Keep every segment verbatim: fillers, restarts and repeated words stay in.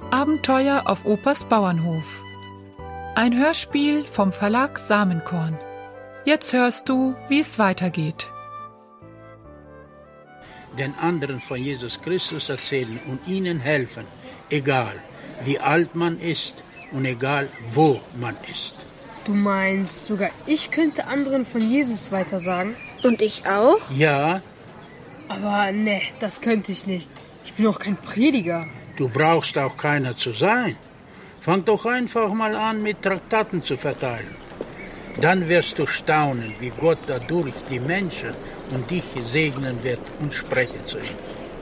Abenteuer auf Opas Bauernhof. Ein Hörspiel vom Verlag Samenkorn. Jetzt hörst du, wie es weitergeht. Den anderen von Jesus Christus erzählen und ihnen helfen, egal wie alt man ist und egal wo man ist. Du meinst, sogar ich könnte anderen von Jesus weitersagen? Und ich auch? Ja. Aber ne, das könnte ich nicht. Ich bin auch kein Prediger. Du brauchst auch keiner zu sein. Fang doch einfach mal an, mit Traktaten zu verteilen. Dann wirst du staunen, wie Gott dadurch die Menschen und dich segnen wird und sprechen zu ihnen.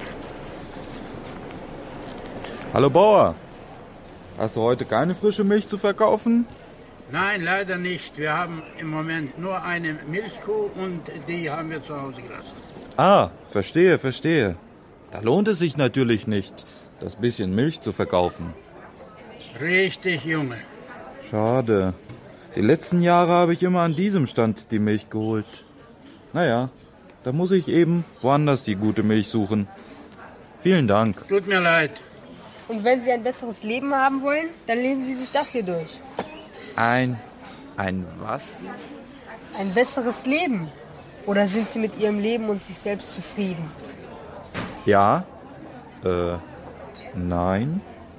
Hallo Bauer, hast du heute keine frische Milch zu verkaufen? Nein, leider nicht. Wir haben im Moment nur eine Milchkuh und die haben wir zu Hause gelassen. Ah, verstehe, verstehe. Da lohnt es sich natürlich nicht, das bisschen Milch zu verkaufen. Richtig, Junge. Schade. Die letzten Jahre habe ich immer an diesem Stand die Milch geholt. Naja, da muss ich eben woanders die gute Milch suchen. Vielen Dank. Tut mir leid. Und wenn Sie ein besseres Leben haben wollen, dann lesen Sie sich das hier durch. Ein... ein was? Ein besseres Leben. Oder sind Sie mit Ihrem Leben und sich selbst zufrieden? Ja. Äh, nein.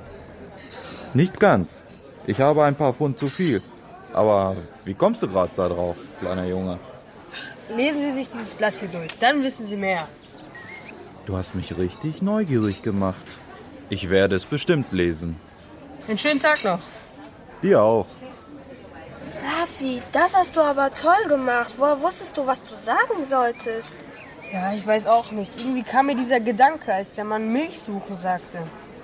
Nicht ganz. Ich habe ein paar Pfund zu viel. Aber wie kommst du gerade da drauf, kleiner Junge? Lesen Sie sich dieses Blatt hier durch, dann wissen Sie mehr. Du hast mich richtig neugierig gemacht. Ich werde es bestimmt lesen. Einen schönen Tag noch. Dir auch. Davi, das hast du aber toll gemacht. Woher wusstest du, was du sagen solltest? Ja, ich weiß auch nicht. Irgendwie kam mir dieser Gedanke, als der Mann Milch suchen sagte.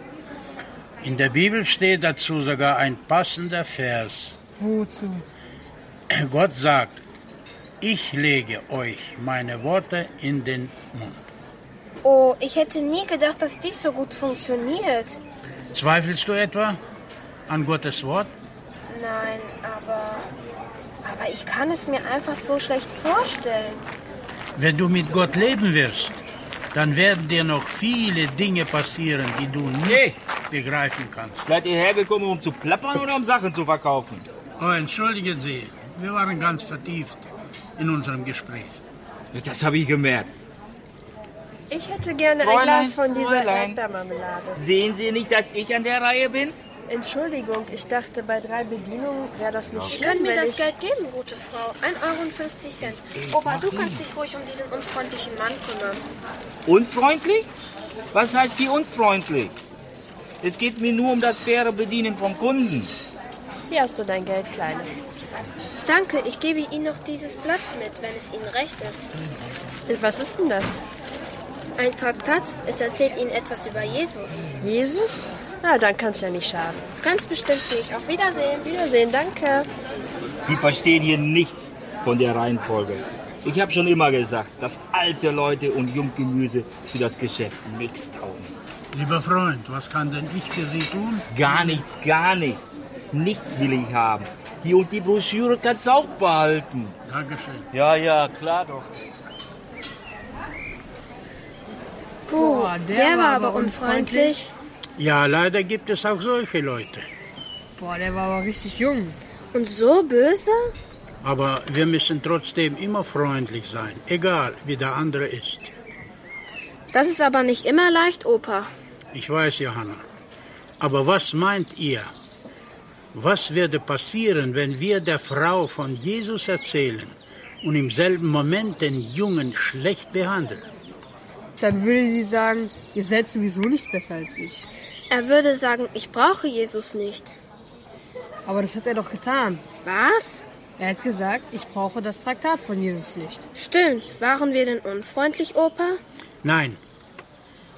In der Bibel steht dazu sogar ein passender Vers. Wozu? Gott sagt, ich lege euch meine Worte in den Mund. Oh, ich hätte nie gedacht, dass dies so gut funktioniert. Zweifelst du etwa an Gottes Wort? Nein, aber, aber ich kann es mir einfach so schlecht vorstellen. Wenn du mit Gott leben wirst, dann werden dir noch viele Dinge passieren, die du nicht hey. begreifen kannst. Seid ihr hergekommen, um zu plappern oder um Sachen zu verkaufen? Oh, entschuldigen Sie, wir waren ganz vertieft in unserem Gespräch. Das habe ich gemerkt. Ich hätte gerne Fräulein, ein Glas von dieser Fräulein. Erdbeermarmelade. Sehen Sie nicht, dass ich an der Reihe bin? Entschuldigung, ich dachte, bei drei Bedienungen wäre das nicht schlimm. Können mir wenn das ich... Geld geben, gute Frau? ein Euro und fünfzig Cent. Opa, du kannst dich ruhig um diesen unfreundlichen Mann kümmern. Unfreundlich? Was heißt hier unfreundlich? Es geht mir nur um das faire Bedienen vom Kunden. Hier hast du dein Geld, Kleine. Danke, ich gebe Ihnen noch dieses Blatt mit, wenn es Ihnen recht ist. Und was ist denn das? Ein Traktat, es erzählt Ihnen etwas über Jesus. Jesus? Na, dann kann es ja nicht schaden. Ganz bestimmt nicht. Auf Wiedersehen. Wiedersehen, danke. Sie verstehen hier nichts von der Reihenfolge. Ich habe schon immer gesagt, dass alte Leute und Junggemüse für das Geschäft nichts taugen. Lieber Freund, was kann denn ich für Sie tun? Gar nichts, gar nichts. Nichts will ich haben. Hier und die Broschüre kannst du auch behalten. Dankeschön. Ja, ja, klar doch. Puh, Boah, der, der war aber unfreundlich. Ja, leider gibt es auch solche Leute. Boah, der war aber richtig jung. Und so böse? Aber wir müssen trotzdem immer freundlich sein, egal wie der andere ist. Das ist aber nicht immer leicht, Opa. Ich weiß, Johanna. Aber was meint ihr? Was würde passieren, wenn wir der Frau von Jesus erzählen und im selben Moment den Jungen schlecht behandeln? Dann würde sie sagen, ihr seid sowieso nicht besser als ich. Er würde sagen, ich brauche Jesus nicht. Aber das hat er doch getan. Was? Er hat gesagt, ich brauche das Traktat von Jesus nicht. Stimmt. Waren wir denn unfreundlich, Opa? Nein,